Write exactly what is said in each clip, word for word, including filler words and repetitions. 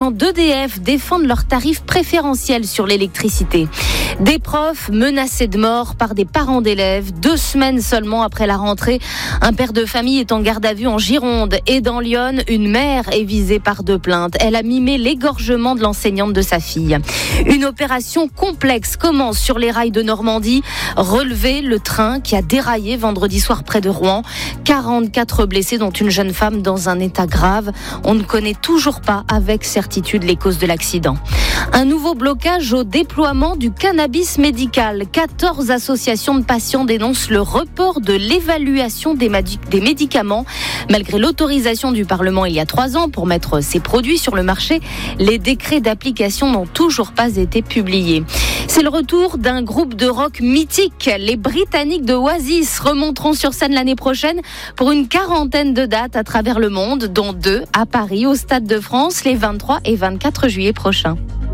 dirigeants d'E D F défendent leurs tarifs préférentiels sur l'électricité. Des profs menacés de mort par des parents d'élèves. Deux semaines seulement après la rentrée, un père de famille est en garde à vue en Gironde. Et dans l'Yonne, une mère est visée par deux plaintes. Elle a mimé l'égorgement de l'enseignante de sa fille. Une opération complexe commence sur les rails de Normandie. Relever le train qui a déraillé vendredi soir près de Rouen. quarante-quatre blessés, dont une jeune femme dans un état grave. On ne connaît toujours pas avec certitude les causes de l'accident. Un nouveau blocage au déploiement du cannabis médical. quatorze associations de patients dénoncent le report de l'évaluation des, madi- des médicaments. Malgré l'autorisation du Parlement il y a trois ans pour mettre ces produits sur le marché, les décrets d'application n'ont toujours pas été publiés. C'est le retour d'un groupe de rock mythique. Les Britanniques de Oasis remonteront sur scène l'année prochaine pour une quarantaine de dates à travers le monde, dont deux à Paris, au Stade de France, les vingt-trois et vingt-quatre juillet prochains.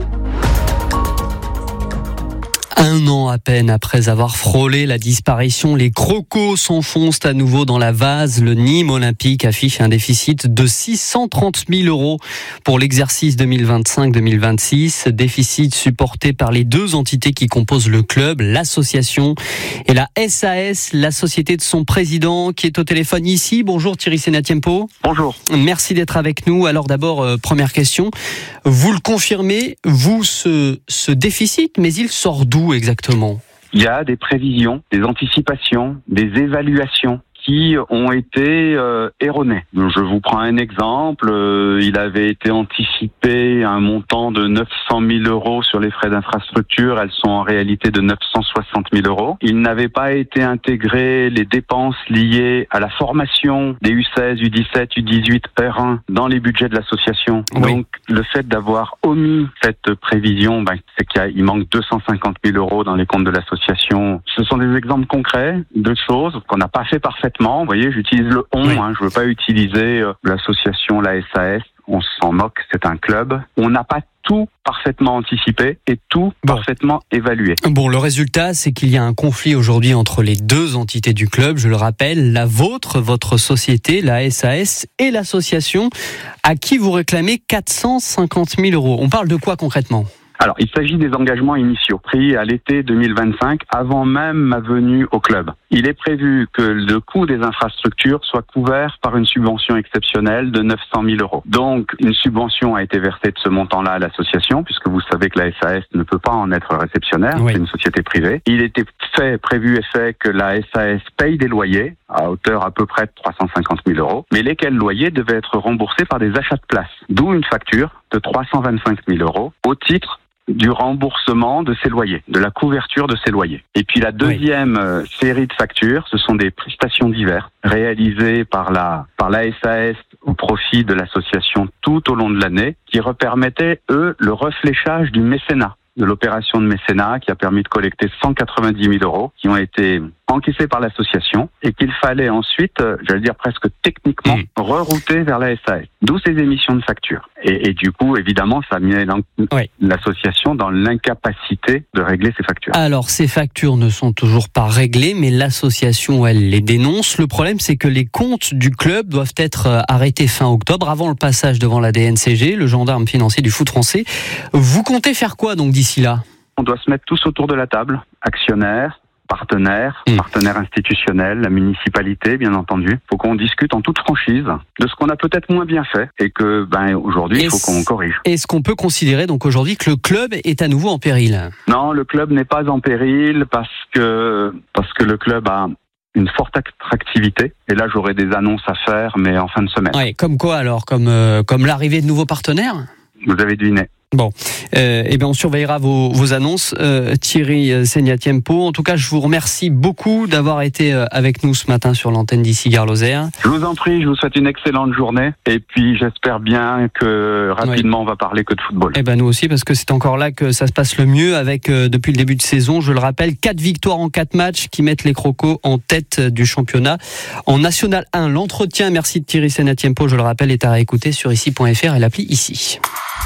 Un an à peine après avoir frôlé la disparition, les Crocos s'enfoncent à nouveau dans la vase. Le Nîmes Olympique affiche un déficit de six cent trente mille euros pour l'exercice deux mille vingt-cinq deux mille vingt-six. Déficit supporté par les deux entités qui composent le club, l'association et la S A S, la société de son président qui est au téléphone ici. Bonjour Thierry Senatiempo. Bonjour. Merci d'être avec nous. Alors d'abord, euh, première question. Vous le confirmez, vous, ce, ce déficit, mais il sort d'où exactement ? Il y a des prévisions, des anticipations, des évaluations qui ont été euh, erronées. Je vous prends un exemple. Euh, il avait été anticipé un montant de neuf cent mille euros sur les frais d'infrastructure. Elles sont en réalité de neuf cent soixante mille euros. Il n'avait pas été intégré les dépenses liées à la formation des U seize, U dix-sept, U dix-huit, R un dans les budgets de l'association. Oui. Donc, le fait d'avoir omis cette prévision, ben, c'est qu'il manque deux cent cinquante mille euros dans les comptes de l'association. Ce sont des exemples concrets de choses qu'on n'a pas fait parfaitement. Vous voyez, j'utilise le on, oui. hein, je ne veux pas utiliser euh, l'association, la S A S, on s'en moque, c'est un club. On n'a pas tout parfaitement anticipé et tout bon. parfaitement évalué. Bon, le résultat, c'est qu'il y a un conflit aujourd'hui entre les deux entités du club, je le rappelle, la vôtre, votre société, la S A S et l'association, à qui vous réclamez quatre cent cinquante mille euros. On parle de quoi concrètement ? Alors, il s'agit des engagements initiaux pris à l'été deux mille vingt-cinq, avant même ma venue au club. Il est prévu que le coût des infrastructures soit couvert par une subvention exceptionnelle de neuf cent mille euros. Donc, une subvention a été versée de ce montant-là à l'association, puisque vous savez que la S A S ne peut pas en être réceptionnaire, oui. c'est une société privée. Il était fait, prévu et fait que la S A S paye des loyers à hauteur à peu près de trois cent cinquante mille euros, mais lesquels loyers devaient être remboursés par des achats de places. D'où une facture de trois cent vingt-cinq mille euros au titre du remboursement de ces loyers, de la couverture de ces loyers. Et puis la deuxième oui. série de factures, ce sont des prestations diverses réalisées par la par la S A S au profit de l'association tout au long de l'année, qui permettaient, eux, le réfléchage du mécénat, de l'opération de mécénat qui a permis de collecter cent quatre-vingt-dix mille euros qui ont été encaissés par l'association et qu'il fallait ensuite, j'allais dire presque techniquement, mmh. rerouter vers la S A S. D'où ces émissions de factures. Et, et du coup, évidemment, ça a mis oui. l'association dans l'incapacité de régler ces factures. Alors, ces factures ne sont toujours pas réglées, mais l'association, elle les dénonce. Le problème, c'est que les comptes du club doivent être arrêtés fin octobre, avant le passage devant la D N C G, le gendarme financier du foot français. Vous comptez faire quoi donc d'ici là ? On doit se mettre tous autour de la table, actionnaires, partenaires, mmh. partenaires institutionnels, la municipalité, bien entendu. Il faut qu'on discute en toute franchise de ce qu'on a peut-être moins bien fait et que, ben, aujourd'hui, il faut qu'on corrige. Est-ce qu'on peut considérer donc aujourd'hui que le club est à nouveau en péril ? Non, le club n'est pas en péril parce que, parce que le club a une forte attractivité. Et là, j'aurai des annonces à faire, mais en fin de semaine. Ouais, comme quoi alors ? Comme, euh, comme l'arrivée de nouveaux partenaires ? Vous avez deviné. Bon, euh, eh bien on surveillera vos, vos annonces, euh, Thierry Senatiempo. En tout cas, je vous remercie beaucoup d'avoir été avec nous ce matin sur l'antenne d'Ici Gare Lozère. Je vous en prie, je vous souhaite une excellente journée. Et puis j'espère bien que rapidement oui. on va parler que de football. Eh ben nous aussi, parce que c'est encore là que ça se passe le mieux avec, euh, depuis le début de saison, je le rappelle, quatre victoires en quatre matchs qui mettent les Crocos en tête du championnat. En National un, l'entretien, merci de Thierry Senatiempo, je le rappelle, est à réécouter sur ici point f r et l'appli Ici.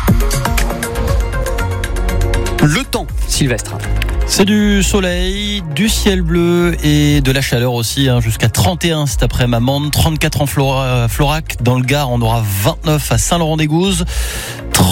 Le temps, Sylvestre. C'est du soleil, du ciel bleu et de la chaleur aussi, hein, jusqu'à trente et un cet après-midi à Mende, trente-quatre en Flora, Florac. Dans le Gard, on aura vingt-neuf à Saint-Laurent-des-Gouzes.